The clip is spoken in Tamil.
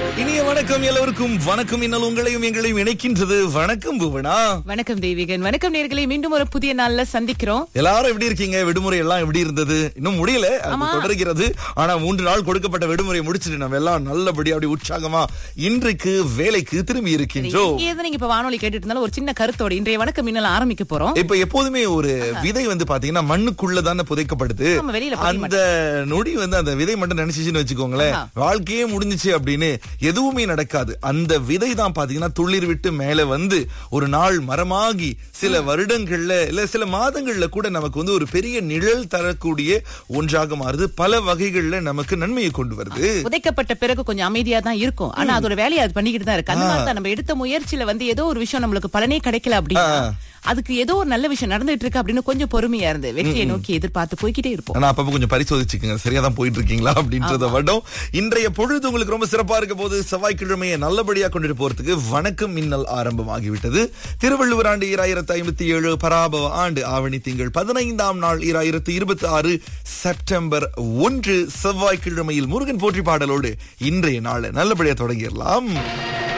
இனிய வணக்கம் எல்லோருக்கும். வணக்கம் இன்னல் உங்களையும் எங்களையும் இணைக்கின்றது. வணக்கம் புவனா. வணக்கம் தேவிகன். வணக்கம் நேயர்களே, மீண்டும் ஒரு புதிய நாள்ல சந்திக்கிறோம். எல்லாரும் எப்படி இருக்கீங்க? விடுமுறை எல்லாம் எப்படி இருந்தது? இன்னும் முடியல, அது தொடர்கிறது. ஆனா 3 நாள் கொடுக்கப்பட்ட விடுமுறையை முடிச்சிட்டு நம்ம எல்லாம் நல்லபடியா அப்படி உற்சாகமா இன்றைக்கு வேலைக்கு திரும்பி இருக்கின்றோம். நீங்க இப்ப வானொலி கேட்டுட்டு இருந்தாலும் ஒரு சின்ன கருத்தோட இன்றைய வணக்கம் மின்னல் ஆரம்பிக்க போறோம். இப்ப எப்போதுமே ஒரு விதை பாத்தீங்கன்னா மண்ணுக்குள்ளதானே புதைக்கப்படுது. அந்த நொடி அந்த விதை மட்டும் நினைச்சுன்னு வச்சுக்கோங்களேன், வாழ்க்கையே முடிஞ்சிச்சு அப்படின்னு எதுவுமே நடக்காது. அந்த விதை தான் பாத்தீங்கன்னா துளிர் விட்டு மேல வந்து ஒரு நாள் மரமாகி சில வருடங்கள்ல இல்ல சில மாதங்கள்ல கூட நமக்கு ஒரு பெரிய நிழல் தரக்கூடிய ஒன்றாக மாறுது. பல வகைகள்ல நமக்கு நன்மையை கொண்டு வருது. புதைக்கப்பட்ட பிறகு கொஞ்சம் அமைதியா தான் இருக்கும், ஆனா அதோட வேலையை அது பண்ணிக்கிட்டு தான் இருக்கு. அந்த மாதிரி தான் நம்ம எடுத்த முயற்சியில ஏதோ ஒரு விஷயம் நம்மளுக்கு பலனே கிடைக்கல அப்படின்னா அதுக்கு ஏதோ ஒரு நல்ல விஷயம் நடந்துட்டு இருக்கு அப்படின்னு கொஞ்சம் பொறுமையா இருந்து வெற்றியை நோக்கி எதிர்பார்த்து போய்கிட்டே இருப்போம். ஆனா அப்பப்ப கொஞ்சம் பரிசோதிச்சுக்கங்க, சரியா தான் போயிட்டு இருக்கீங்களா அப்படின்றத மட்டும். இன்றைய பொழுது உங்களுக்கு ரொம்ப சிறப்பா இருக்க போது. செவ்வாய்க்கிழமையை நல்லபடியா கொண்டுட்டு போறதுக்கு வணக்கம் மின்னல் ஆரம்பமாகிவிட்டது. திருவள்ளுவர் ஆண்டு 2057, பராபவ ஆண்டு ஆவணி திங்கள் 15ஆம் நாள் 2026 செப்டம்பர் 1 செவ்வாய்க்கிழமையில் முருகன் போற்றி பாடலோடு இன்றைய நாள் நல்லபடியா தொடங்கிடலாம்.